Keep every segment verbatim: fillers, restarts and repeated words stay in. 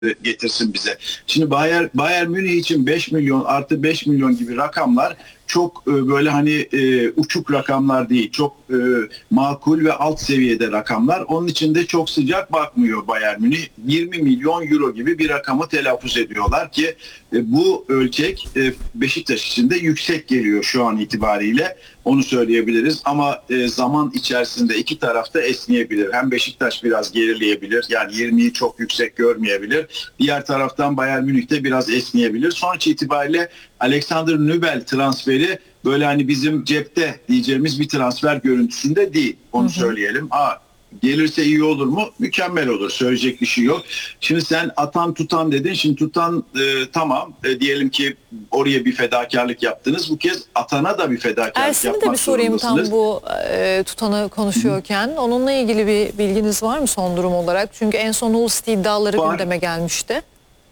getirsin bize. Şimdi Bayern, Bayern Münih için beş milyon artı beş milyon gibi rakamlar çok e, böyle hani e, uçuk rakamlar değil. Çok e, makul ve alt seviyede rakamlar. Onun için de çok sıcak bakmıyor Bayern Münih. yirmi milyon euro gibi bir rakamı telaffuz ediyorlar ki e, bu ölçek e, Beşiktaş için de yüksek geliyor şu an itibariyle. Onu söyleyebiliriz ama e, zaman içerisinde iki tarafta esneyebilir. Hem Beşiktaş biraz gerileyebilir. Yani yirmiyi çok yüksek görmeyebilir. Diğer taraftan Bayern Münih de biraz esneyebilir. Sonuç itibariyle Alexander Nübel transferi böyle hani bizim cepte diyeceğimiz bir transfer görüntüsünde değil. Onu hı hı. söyleyelim. Aa, gelirse iyi olur mu? Mükemmel olur. Söyleyecek bir şey yok. Şimdi sen atan tutan dedin. Şimdi tutan e, tamam e, diyelim ki oraya bir fedakarlık yaptınız. Bu kez atana da bir fedakarlık Ersin'i yapmak de bir sorayım tam bu e, tutanı konuşuyorken. Hı. Onunla ilgili bir bilginiz var mı son durum olarak? Çünkü en son Hull City iddiaları var. Gündeme gelmişti.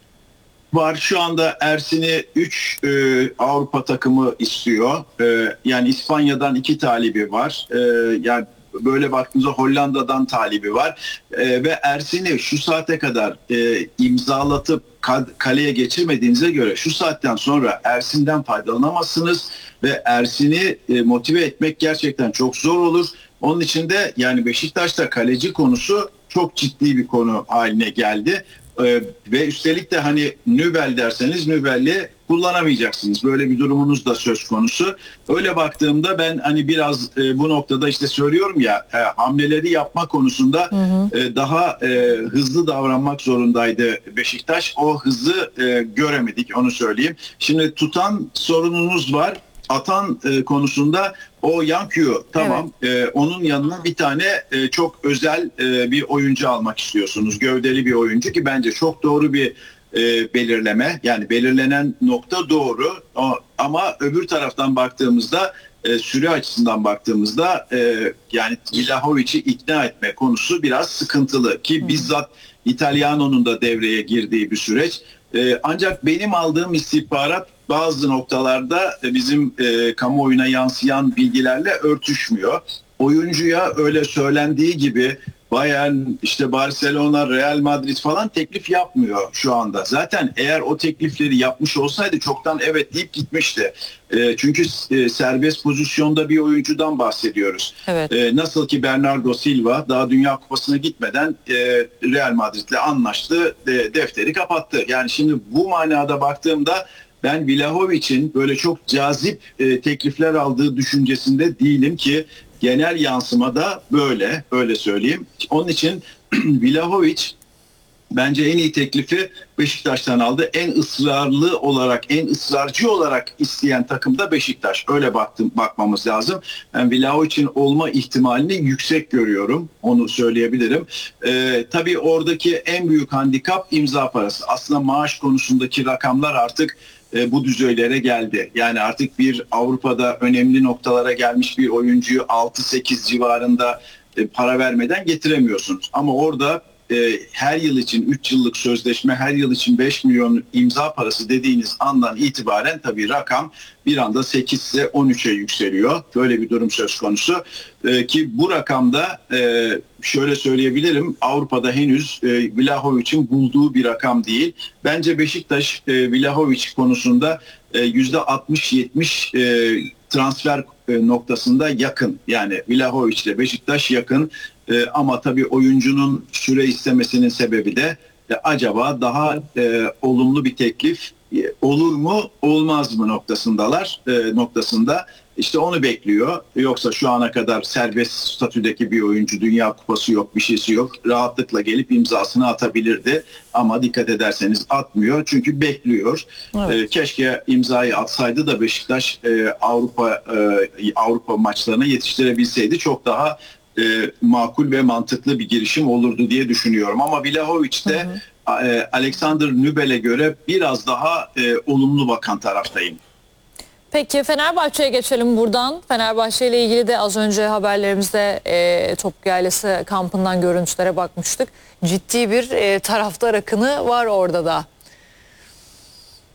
Var. Şu anda Ersin'i üç e, Avrupa takımı istiyor. E, yani İspanya'dan iki talibi var. E, yani böyle baktığınızda Hollanda'dan talibi var. E, ve Ersin'i şu saate kadar e, imzalatıp kaleye geçirmediğinize göre şu saatten sonra Ersin'den faydalanamazsınız ve Ersin'i e, motive etmek gerçekten çok zor olur. Onun için de yani Beşiktaş'ta kaleci konusu çok ciddi bir konu haline geldi. Ee, ve üstelik de hani Nübel derseniz Nübel'i kullanamayacaksınız. Böyle bir durumunuz da söz konusu. Öyle baktığımda ben hani biraz e, bu noktada işte söylüyorum ya e, hamleleri yapma konusunda hı hı. E, daha e, hızlı davranmak zorundaydı Beşiktaş. O hızı e, göremedik, onu söyleyeyim. Şimdi tutan sorununuz var. Atan e, konusunda o Yankyu tamam evet. e, onun yanına bir tane e, çok özel e, bir oyuncu almak istiyorsunuz. Gövdeli bir oyuncu ki bence çok doğru bir e, belirleme. Yani belirlenen nokta doğru o, ama öbür taraftan baktığımızda e, süre açısından baktığımızda e, yani Vlahovic'i ikna etme konusu biraz sıkıntılı ki hmm. bizzat İtalyano'nun da devreye girdiği bir süreç. E, ancak benim aldığım istihbarat bazı noktalarda bizim e, kamuoyuna yansıyan bilgilerle örtüşmüyor. Oyuncuya öyle söylendiği gibi Bayern, işte Barcelona, Real Madrid falan teklif yapmıyor şu anda. Zaten eğer o teklifleri yapmış olsaydı çoktan evet deyip gitmişti. E, çünkü e, serbest pozisyonda bir oyuncudan bahsediyoruz. Evet. E, nasıl ki Bernardo Silva daha Dünya Kupası'na gitmeden e, Real Madrid'le anlaştı, e, defteri kapattı. Yani şimdi bu manada baktığımda ben Vlahovic'in böyle çok cazip e, teklifler aldığı düşüncesinde değilim ki genel yansımada böyle, öyle söyleyeyim. Onun için Vlahovic bence en iyi teklifi Beşiktaş'tan aldı. En ısrarlı olarak, en ısrarcı olarak isteyen takım da Beşiktaş. Öyle baktım, bakmamız lazım. Ben Vlahovic'in olma ihtimalini yüksek görüyorum. Onu söyleyebilirim. Ee, tabii oradaki en büyük handikap imza parası. Aslında maaş konusundaki rakamlar artık e, bu düzeylere geldi. Yani artık bir Avrupa'da önemli noktalara gelmiş bir oyuncuyu altı sekiz civarında e, para vermeden getiremiyorsunuz. Ama orada e, her yıl için üç yıllık sözleşme, her yıl için beş milyon imza parası dediğiniz andan itibaren tabii rakam bir anda sekiz ise on üçe yükseliyor. Böyle bir durum söz konusu. E, ki bu rakamda e, şöyle söyleyebilirim, Avrupa'da henüz e, Vlahovic'in bulduğu bir rakam değil. Bence Beşiktaş e, Vlahovic konusunda e, yüzde altmış yetmiş e, transfer e, noktasında yakın. Yani Vlahovic ile Beşiktaş yakın. E, ama tabii oyuncunun süre istemesinin sebebi de e, acaba daha e, olumlu bir teklif e, olur mu olmaz mı noktasındalar e, noktasında. İşte onu bekliyor. Yoksa şu ana kadar serbest statüdeki bir oyuncu, Dünya Kupası yok, bir şeysi yok. Rahatlıkla gelip imzasını atabilirdi. Ama dikkat ederseniz atmıyor. Çünkü bekliyor. Evet. Ee, keşke imzayı atsaydı da Beşiktaş e, Avrupa e, Avrupa maçlarına yetiştirebilseydi. Çok daha e, makul ve mantıklı bir girişim olurdu diye düşünüyorum. Ama Vlahovic de e, Alexander Nübel'e göre biraz daha e, olumlu bakan taraftayım. Peki Fenerbahçe'ye geçelim buradan. Fenerbahçe ile ilgili de az önce haberlerimizde e, Topkapı Yaylası kampından görüntülere bakmıştık. Ciddi bir e, taraftar akını var orada da.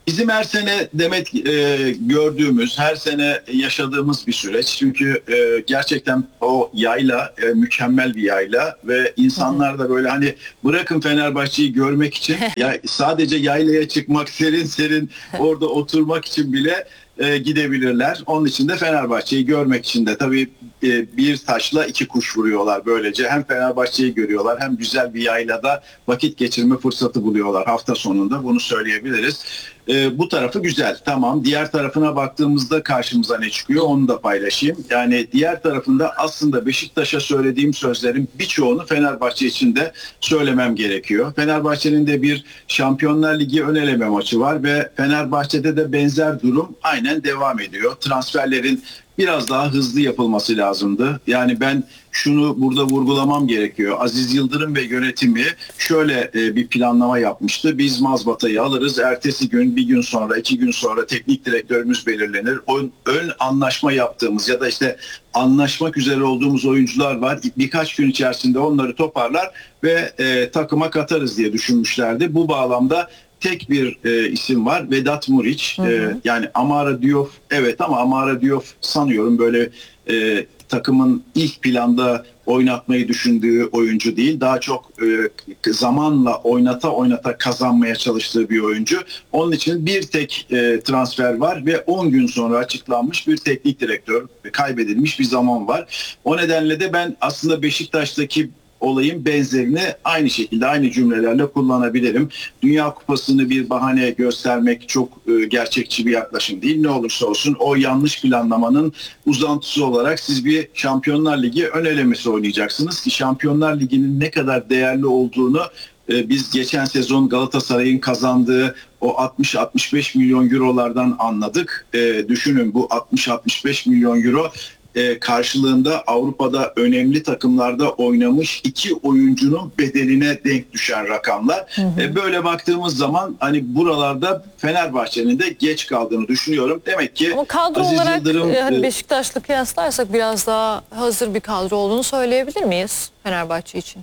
Bizim her sene Demet e, gördüğümüz, her sene yaşadığımız bir süreç. Çünkü e, gerçekten o yayla e, mükemmel bir yayla ve insanlar da böyle hani bırakın Fenerbahçe'yi görmek için ya sadece yaylaya çıkmak, serin serin orada oturmak için bile e, gidebilirler. Onun için de Fenerbahçe'yi görmek için de tabii e, bir taşla iki kuş vuruyorlar böylece. Hem Fenerbahçe'yi görüyorlar hem güzel bir yaylada vakit geçirme fırsatı buluyorlar hafta sonunda. Bunu söyleyebiliriz. E, bu tarafı güzel. Tamam. Diğer tarafına baktığımızda karşımıza ne çıkıyor onu da paylaşayım. Yani diğer tarafında aslında Beşiktaş'a söylediğim sözlerin birçoğunu Fenerbahçe için de söylemem gerekiyor. Fenerbahçe'nin de bir Şampiyonlar Ligi ön eleme maçı var ve Fenerbahçe'de de benzer durum aynen devam ediyor. Transferlerin biraz daha hızlı yapılması lazımdı. Yani ben şunu burada vurgulamam gerekiyor. Aziz Yıldırım ve yönetimi şöyle e, bir planlama yapmıştı. Biz Mazbata'yı alırız. Ertesi gün, bir gün sonra, iki gün sonra teknik direktörümüz belirlenir. Ön, ön anlaşma yaptığımız ya da işte anlaşmak üzere olduğumuz oyuncular var. Birkaç gün içerisinde onları toparlar ve e, takıma katarız diye düşünmüşlerdi. Bu bağlamda tek bir e, isim var. Vedat Muriç. Hı hı. E, yani Amara Diop evet ama Amara Diop sanıyorum böyle e, takımın ilk planda oynatmayı düşündüğü oyuncu değil. Daha çok e, zamanla oynata oynata kazanmaya çalıştığı bir oyuncu. Onun için bir tek e, transfer var ve on gün sonra açıklanmış bir teknik direktör, kaybedilmiş bir zaman var. O nedenle de ben aslında Beşiktaş'taki olayın benzerini aynı şekilde aynı cümlelerle kullanabilirim. Dünya Kupası'nı bir bahane göstermek çok e, gerçekçi bir yaklaşım değil. Ne olursa olsun o yanlış planlamanın uzantısı olarak siz bir Şampiyonlar Ligi ön elemesi oynayacaksınız ki Şampiyonlar Ligi'nin ne kadar değerli olduğunu e, biz geçen sezon Galatasaray'ın kazandığı o altmış altmış beş milyon eurolardan anladık. E, düşünün bu altmış altmış beş milyon euro karşılığında Avrupa'da önemli takımlarda oynamış iki oyuncunun bedeline denk düşen rakamlar. Hı hı. Böyle baktığımız zaman hani buralarda Fenerbahçe'nin de geç kaldığını düşünüyorum. Demek ki ama kadro Aziz olarak Yıldırım, hani Beşiktaş'la kıyaslarsak biraz daha hazır bir kadro olduğunu söyleyebilir miyiz Fenerbahçe için?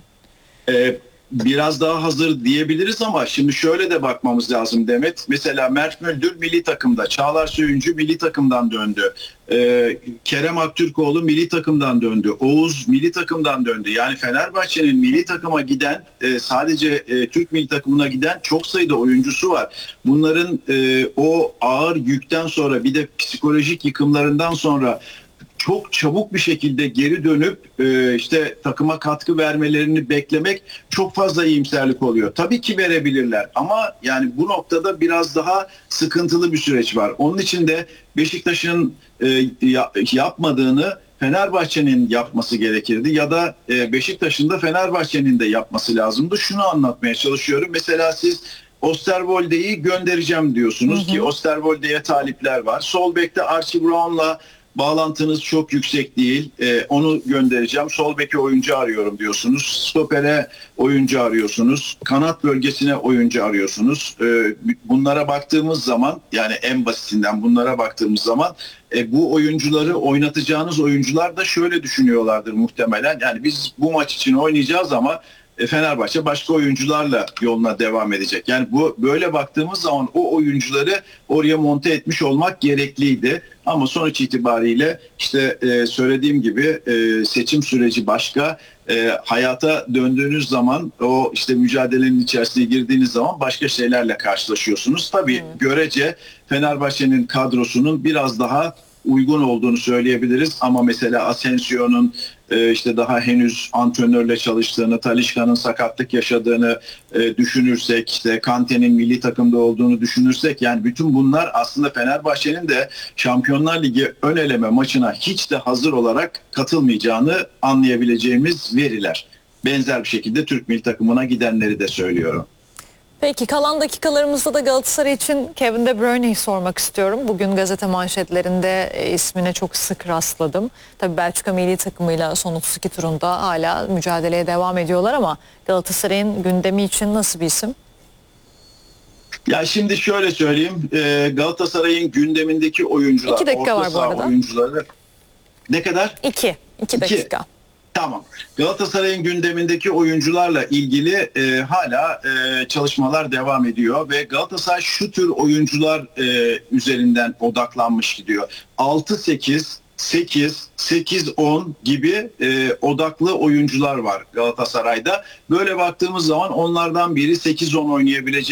E, Biraz daha hazır diyebiliriz ama şimdi şöyle de bakmamız lazım Demet. Mesela Mert Müldür milli takımda, Çağlar Söyüncü milli takımdan döndü. Ee, Kerem Aktürkoğlu milli takımdan döndü. Oğuz milli takımdan döndü. Yani Fenerbahçe'nin milli takıma giden, e, sadece e, Türk milli takımına giden çok sayıda oyuncusu var. Bunların e, o ağır yükten sonra bir de psikolojik yıkımlarından sonra çok çabuk bir şekilde geri dönüp e, işte takıma katkı vermelerini beklemek çok fazla iyimserlik oluyor. Tabii ki verebilirler ama yani bu noktada biraz daha sıkıntılı bir süreç var. Onun için de Beşiktaş'ın e, ya, yapmadığını Fenerbahçe'nin yapması gerekirdi ya da e, Beşiktaş'ın da Fenerbahçe'nin de yapması lazımdı. Şunu anlatmaya çalışıyorum. Mesela siz Osterwolde'yi göndereceğim diyorsunuz, hı hı, ki Osterwolde'ye talipler var. Sol bekte Archie Brown'la bağlantınız çok yüksek değil. Ee, onu göndereceğim. Sol beke oyuncu arıyorum diyorsunuz. Stopere oyuncu arıyorsunuz. Kanat bölgesine oyuncu arıyorsunuz. Ee, bunlara baktığımız zaman yani en basitinden bunlara baktığımız zaman e, bu oyuncuları oynatacağınız oyuncular da şöyle düşünüyorlardır muhtemelen. Yani biz bu maç için oynayacağız ama Fenerbahçe başka oyuncularla yoluna devam edecek. Yani bu böyle baktığımız zaman o oyuncuları oraya monte etmiş olmak gerekliydi. Ama sonuç itibariyle işte e, söylediğim gibi e, seçim süreci başka. E, hayata döndüğünüz zaman o işte mücadelenin içerisine girdiğiniz zaman başka şeylerle karşılaşıyorsunuz. Tabii hmm. görece Fenerbahçe'nin kadrosunun biraz daha uygun olduğunu söyleyebiliriz ama mesela Asensio'nun e, işte daha henüz antrenörle çalıştığını, Talisca'nın sakatlık yaşadığını e, düşünürsek, işte Kante'nin milli takımda olduğunu düşünürsek yani bütün bunlar aslında Fenerbahçe'nin de Şampiyonlar Ligi ön eleme maçına hiç de hazır olarak katılmayacağını anlayabileceğimiz veriler. Benzer bir şekilde Türk milli takımına gidenleri de söylüyorum. Peki kalan dakikalarımızda da Galatasaray için Kevin De Bruyne'yi sormak istiyorum. Bugün gazete manşetlerinde e, ismine çok sık rastladım. Tabii Belçika milli takımıyla son otuz iki turunda hala mücadeleye devam ediyorlar ama Galatasaray'ın gündemi için nasıl bir isim? Ya şimdi şöyle söyleyeyim. E, Galatasaray'ın gündemindeki oyuncular, İki dakika orta var bu arada. Oyuncuları ne kadar? İki. İki dakika. Tamam. Galatasaray'ın gündemindeki oyuncularla ilgili e, hala e, çalışmalar devam ediyor ve Galatasaray şu tür oyuncular e, üzerinden odaklanmış gidiyor. altı sekiz, sekiz, sekiz on gibi e, odaklı oyuncular var Galatasaray'da. Böyle baktığımız zaman onlardan biri sekiz on oynayabilecek